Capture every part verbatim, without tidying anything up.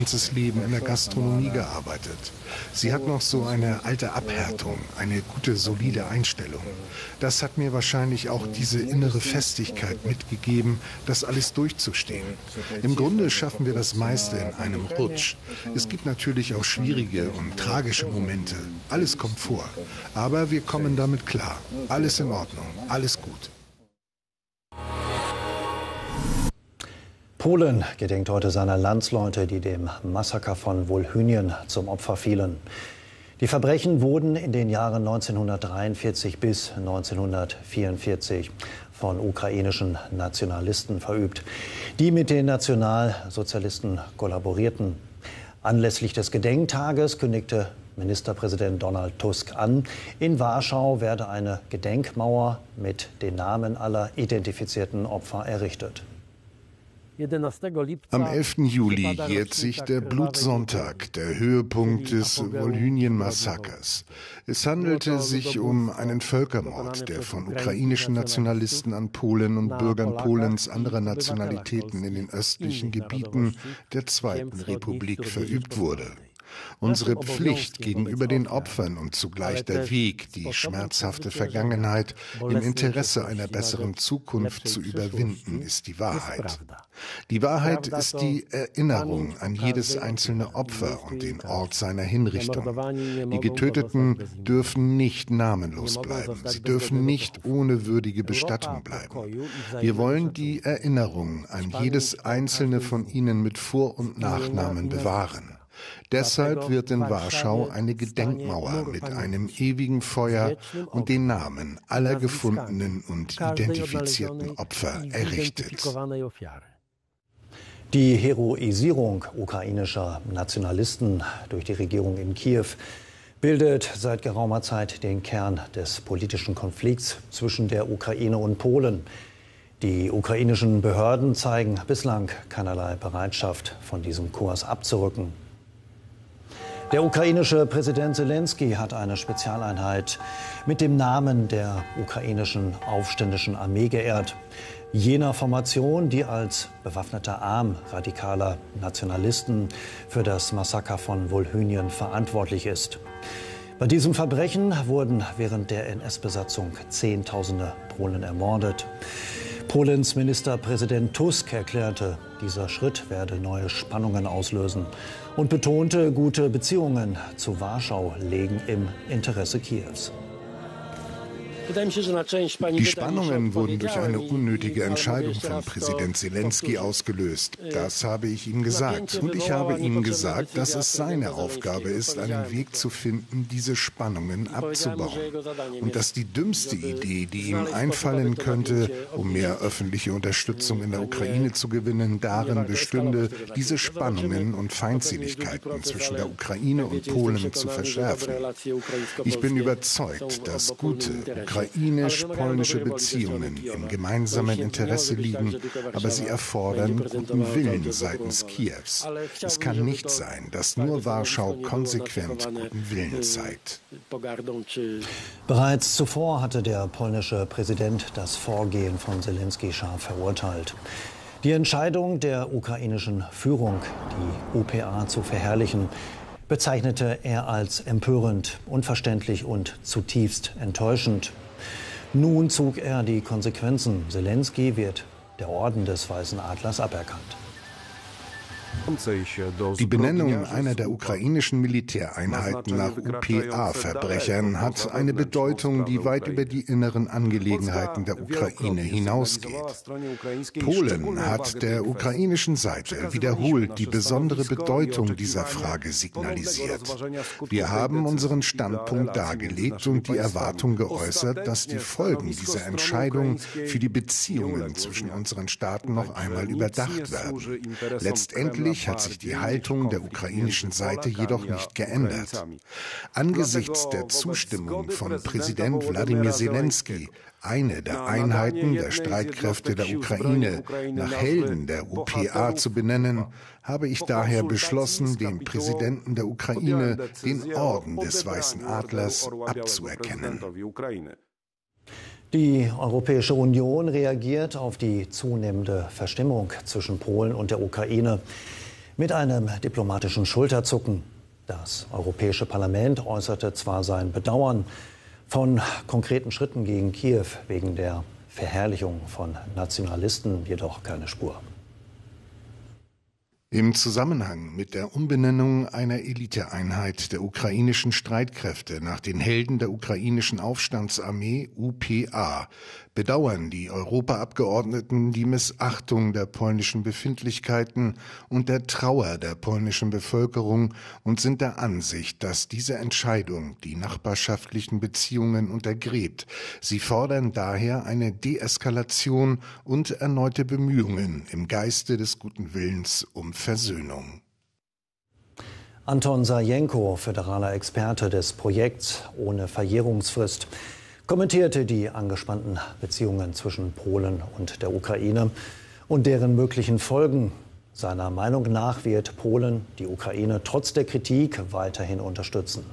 ganzes Leben in der Gastronomie gearbeitet. Sie hat noch so eine alte Abhärtung, eine gute, solide Einstellung. Das hat mir wahrscheinlich auch diese innere Festigkeit mitgegeben, das alles durchzustehen. Im Grunde schaffen wir das meiste in einem Rutsch. Es gibt natürlich auch schwierige und tragische Momente. Alles kommt vor. Aber wir kommen damit klar. Alles in Ordnung. Alles gut. Polen gedenkt heute seiner Landsleute, die dem Massaker von Wolhynien zum Opfer fielen. Die Verbrechen wurden in den Jahren neunzehnhundertdreiundvierzig bis neunzehnhundertvierundvierzig von ukrainischen Nationalisten verübt, die mit den Nationalsozialisten kollaborierten. Anlässlich des Gedenktages kündigte Ministerpräsident Donald Tusk an, in Warschau werde eine Gedenkmauer mit den Namen aller identifizierten Opfer errichtet. Am elften Juli jährt sich der Blutsonntag, der Höhepunkt des Wolhynien-Massakers. Es handelte sich um einen Völkermord, der von ukrainischen Nationalisten an Polen und Bürgern Polens anderer Nationalitäten in den östlichen Gebieten der Zweiten Republik verübt wurde. Unsere Pflicht gegenüber den Opfern und zugleich der Weg, die schmerzhafte Vergangenheit im Interesse einer besseren Zukunft zu überwinden, ist die Wahrheit. Die Wahrheit ist die Erinnerung an jedes einzelne Opfer und den Ort seiner Hinrichtung. Die Getöteten dürfen nicht namenlos bleiben. Sie dürfen nicht ohne würdige Bestattung bleiben. Wir wollen die Erinnerung an jedes einzelne von ihnen mit Vor- und Nachnamen bewahren. Deshalb wird in Warschau eine Gedenkmauer mit einem ewigen Feuer und den Namen aller gefundenen und identifizierten Opfer errichtet. Die Heroisierung ukrainischer Nationalisten durch die Regierung in Kiew bildet seit geraumer Zeit den Kern des politischen Konflikts zwischen der Ukraine und Polen. Die ukrainischen Behörden zeigen bislang keinerlei Bereitschaft, von diesem Kurs abzurücken. Der ukrainische Präsident Selenskyj hat eine Spezialeinheit mit dem Namen der ukrainischen aufständischen Armee geehrt. Jener Formation, die als bewaffneter Arm radikaler Nationalisten für das Massaker von Wolhynien verantwortlich ist. Bei diesem Verbrechen wurden während der N S-Besatzung Zehntausende Polen ermordet. Polens Ministerpräsident Tusk erklärte, dieser Schritt werde neue Spannungen auslösen und betonte, gute Beziehungen zu Warschau legen im Interesse Kiews. Die Spannungen wurden durch eine unnötige Entscheidung von Präsident Selenskyj ausgelöst. Das habe ich ihm gesagt. Und ich habe ihm gesagt, dass es seine Aufgabe ist, einen Weg zu finden, diese Spannungen abzubauen. Und dass die dümmste Idee, die ihm einfallen könnte, um mehr öffentliche Unterstützung in der Ukraine zu gewinnen, darin bestünde, diese Spannungen und Feindseligkeiten zwischen der Ukraine und Polen zu verschärfen. Ich bin überzeugt, dass gute ukrainisch-polnische Beziehungen im gemeinsamen Interesse liegen, aber sie erfordern guten Willen seitens Kiews. Es kann nicht sein, dass nur Warschau konsequent guten Willen zeigt. Bereits zuvor hatte der polnische Präsident das Vorgehen von Selenskyj scharf verurteilt. Die Entscheidung der ukrainischen Führung, die U P A zu verherrlichen, bezeichnete er als empörend, unverständlich und zutiefst enttäuschend. Nun zog er die Konsequenzen. Selenskyj wird der Orden des Weißen Adlers aberkannt. Die Benennung einer der ukrainischen Militäreinheiten nach U P A-Verbrechern hat eine Bedeutung, die weit über die inneren Angelegenheiten der Ukraine hinausgeht. Polen hat der ukrainischen Seite wiederholt die besondere Bedeutung dieser Frage signalisiert. Wir haben unseren Standpunkt dargelegt und die Erwartung geäußert, dass die Folgen dieser Entscheidung für die Beziehungen zwischen unseren Staaten noch einmal überdacht werden. Letztendlich hat sich die Haltung der ukrainischen Seite jedoch nicht geändert. Angesichts der Zustimmung von Präsident Wladimir Selenskyj, eine der Einheiten der Streitkräfte der Ukraine nach Helden der U P A zu benennen, habe ich daher beschlossen, dem Präsidenten der Ukraine den Orden des Weißen Adlers abzuerkennen. Die Europäische Union reagiert auf die zunehmende Verstimmung zwischen Polen und der Ukraine. Mit einem diplomatischen Schulterzucken. Das Europäische Parlament äußerte zwar sein Bedauern, von konkreten Schritten gegen Kiew wegen der Verherrlichung von Nationalisten jedoch keine Spur. Im Zusammenhang mit der Umbenennung einer Eliteeinheit der ukrainischen Streitkräfte nach den Helden der ukrainischen Aufstandsarmee U P A bedauern die Europaabgeordneten die Missachtung der polnischen Befindlichkeiten und der Trauer der polnischen Bevölkerung und sind der Ansicht, dass diese Entscheidung die nachbarschaftlichen Beziehungen untergräbt. Sie fordern daher eine Deeskalation und erneute Bemühungen im Geiste des guten Willens um Versöhnung. Anton Sajenko, föderaler Experte des Projekts Ohne Verjährungsfrist, kommentierte die angespannten Beziehungen zwischen Polen und der Ukraine und deren möglichen Folgen. Seiner Meinung nach wird Polen die Ukraine trotz der Kritik weiterhin unterstützen.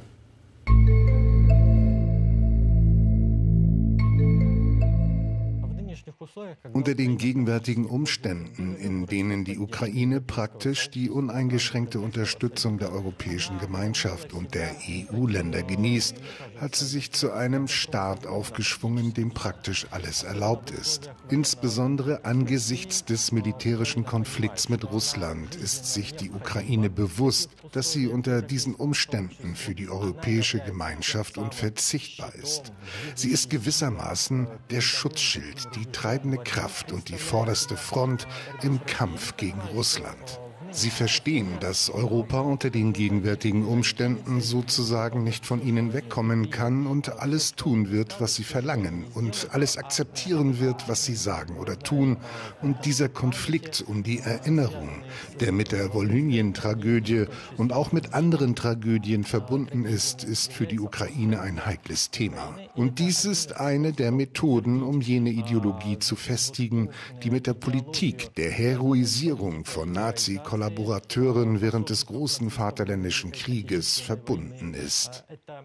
Unter den gegenwärtigen Umständen, in denen die Ukraine praktisch die uneingeschränkte Unterstützung der Europäischen Gemeinschaft und der E U-Länder genießt, hat sie sich zu einem Staat aufgeschwungen, dem praktisch alles erlaubt ist. Insbesondere angesichts des militärischen Konflikts mit Russland ist sich die Ukraine bewusst, dass sie unter diesen Umständen für die Europäische Gemeinschaft unverzichtbar ist. Sie ist gewissermaßen der Schutzschild, die treibende Kraft und die vorderste Front im Kampf gegen Russland. Sie verstehen, dass Europa unter den gegenwärtigen Umständen sozusagen nicht von ihnen wegkommen kann und alles tun wird, was sie verlangen und alles akzeptieren wird, was sie sagen oder tun. Und dieser Konflikt um die Erinnerung, der mit der Wolhynien-Tragödie und auch mit anderen Tragödien verbunden ist, ist für die Ukraine ein heikles Thema. Und dies ist eine der Methoden, um jene Ideologie zu festigen, die mit der Politik der Heroisierung von Nazi-Kollaborateuren während des großen Vaterländischen Krieges verbunden ist.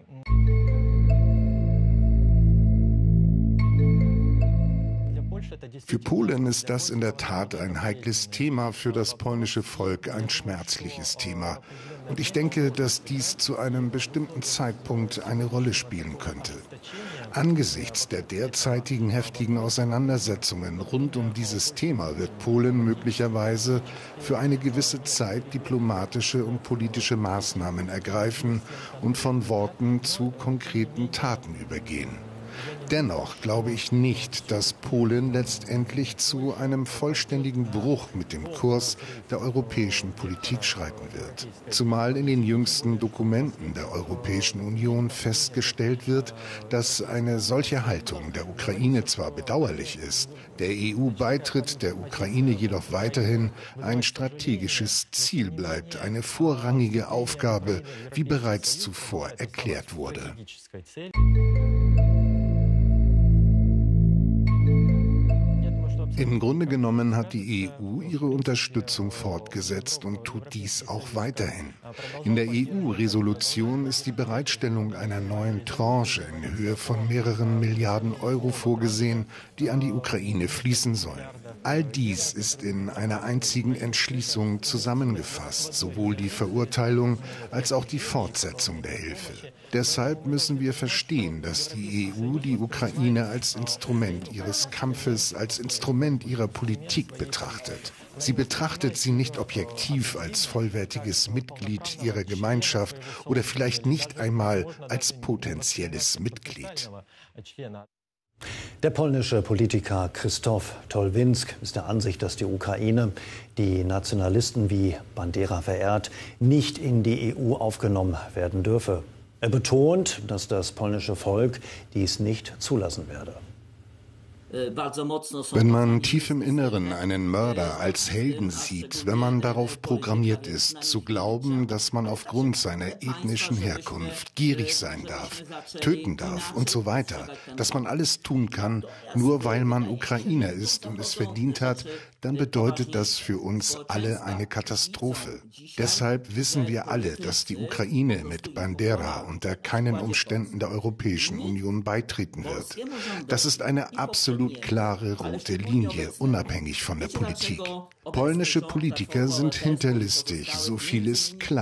Für Polen ist das in der Tat ein heikles Thema, für das polnische Volk ein schmerzliches Thema. Und ich denke, dass dies zu einem bestimmten Zeitpunkt eine Rolle spielen könnte. Angesichts der derzeitigen heftigen Auseinandersetzungen rund um dieses Thema wird Polen möglicherweise für eine gewisse Zeit diplomatische und politische Maßnahmen ergreifen und von Worten zu konkreten Taten übergehen. Dennoch glaube ich nicht, dass Polen letztendlich zu einem vollständigen Bruch mit dem Kurs der europäischen Politik schreiten wird. Zumal in den jüngsten Dokumenten der Europäischen Union festgestellt wird, dass eine solche Haltung der Ukraine zwar bedauerlich ist, der E U-Beitritt der Ukraine jedoch weiterhin ein strategisches Ziel bleibt, eine vorrangige Aufgabe, wie bereits zuvor erklärt wurde. Im Grunde genommen hat die E U ihre Unterstützung fortgesetzt und tut dies auch weiterhin. In der E U-Resolution ist die Bereitstellung einer neuen Tranche in Höhe von mehreren Milliarden Euro vorgesehen, die an die Ukraine fließen sollen. All dies ist in einer einzigen Entschließung zusammengefasst, sowohl die Verurteilung als auch die Fortsetzung der Hilfe. Deshalb müssen wir verstehen, dass die E U die Ukraine als Instrument ihres Kampfes, als Instrument ihrer Politik betrachtet. Sie betrachtet sie nicht objektiv als vollwertiges Mitglied ihrer Gemeinschaft oder vielleicht nicht einmal als potenzielles Mitglied. Der polnische Politiker Krzysztof Tolwinsk ist der Ansicht, dass die Ukraine, die Nationalisten wie Bandera verehrt, nicht in die E U aufgenommen werden dürfe. Er betont, dass das polnische Volk dies nicht zulassen werde. Wenn man tief im Inneren einen Mörder als Helden sieht, wenn man darauf programmiert ist, zu glauben, dass man aufgrund seiner ethnischen Herkunft gierig sein darf, töten darf und so weiter, dass man alles tun kann, nur weil man Ukrainer ist und es verdient hat, dann bedeutet das für uns alle eine Katastrophe. Deshalb wissen wir alle, dass die Ukraine mit Bandera unter keinen Umständen der Europäischen Union beitreten wird. Das ist eine absolut klare rote Linie, unabhängig von der Politik. Polnische Politiker sind hinterlistig, so viel ist klar.